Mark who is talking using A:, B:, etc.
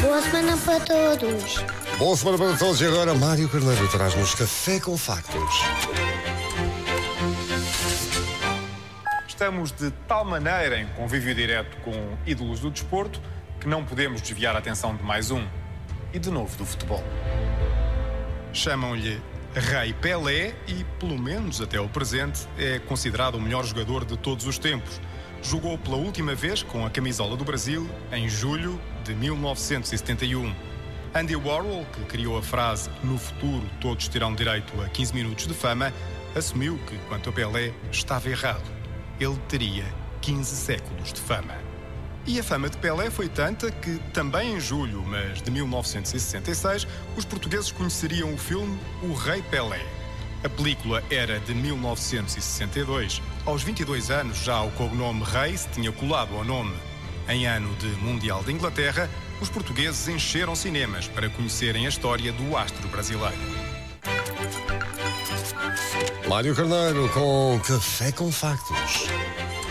A: Boa semana para todos.
B: Boa semana para todos e agora Mário Carneiro traz-nos Café com Factos.
C: Estamos de tal maneira em convívio direto com ídolos do desporto que não podemos desviar a atenção de mais um, e de novo do futebol. Chamam-lhe Rei Pelé e, pelo menos até o presente, é considerado o melhor jogador de todos os tempos. Jogou pela última vez com a camisola do Brasil em julho de 1971. Andy Warhol, que criou a frase "No futuro todos terão direito a 15 minutos de fama", assumiu que, quanto a Pelé, estava errado. Ele teria 15 séculos de fama. E a fama de Pelé foi tanta que, também em julho, mas de 1966, os portugueses conheceriam o filme O Rei Pelé. A película era de 1962. Aos 22 anos, já o cognome Rei se tinha colado ao nome. Em ano de Mundial de Inglaterra, os portugueses encheram cinemas para conhecerem a história do astro brasileiro.
B: Mário Carneiro com Café com Factos.